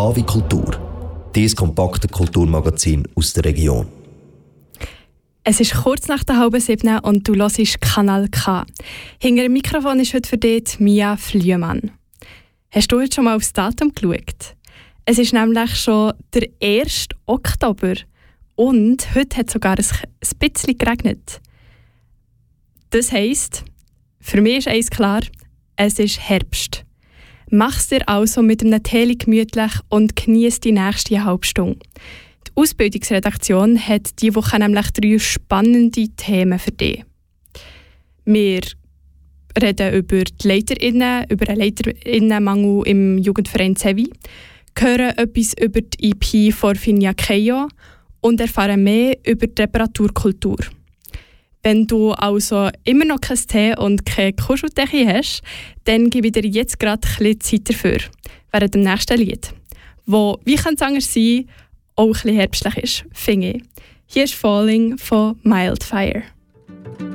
Avikultur, dieses kompakte Kulturmagazin aus der Region. Es ist kurz nach der 6:30 und du hörst Kanal K. Hinter dem Mikrofon ist heute für dich Mia Flüemann. Hast du jetzt schon mal aufs Datum geschaut? Es ist nämlich schon der 1. Oktober und heute hat es sogar ein bisschen geregnet. Das heisst, für mich ist eins klar, es ist Herbst. Mach's dir also mit einem Tee gemütlich und genieß die nächste Halbstunde. Die Ausbildungsredaktion hat diese Woche nämlich 3 spannende Themen für dich. Wir reden über die LeiterInnen, über den LeiterInnenmangel im Jugendverein Sevi, hören etwas über die EP von Finja Keio und erfahren mehr über die Reparaturkultur. Wenn du also immer noch keinen Tee und keine Kuscheldecke hast, dann gebe ich dir jetzt gerade ein bisschen Zeit dafür, während dem nächsten Lied, wo, wie kann es anders sein, auch ein bisschen herbstlich ist, finde ich. Hier ist «Falling» von Mildfire.